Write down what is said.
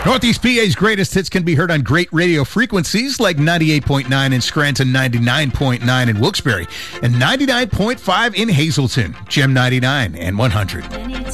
Northeast PA's greatest hits can be heard on great radio frequencies like 98.9 in Scranton, 99.9 in Wilkes-Barre, and 99.5 in Hazleton, Gem 99 and 100.